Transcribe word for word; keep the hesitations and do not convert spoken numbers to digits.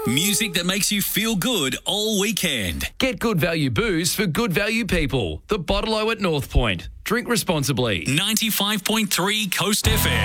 Music that makes you feel good all weekend. Get good value booze for good value people. The Bottle-O at North Point. Drink responsibly. ninety-five point three Coast F M.